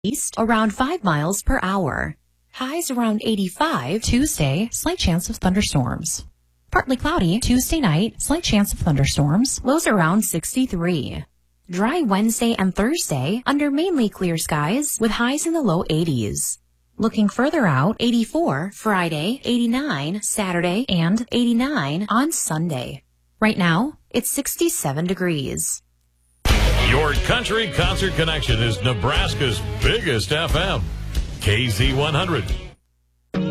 east around 5 miles per hour. Highs around 85. Tuesday, slight chance of thunderstorms. Partly cloudy Tuesday night, slight chance of thunderstorms. Lows around 63. Dry Wednesday and Thursday under mainly clear skies with highs in the low 80s. Looking further out, 84 Friday, 89 Saturday, and 89 on Sunday. Right now, it's 67 degrees. Your country concert connection is Nebraska's biggest FM. KZ100.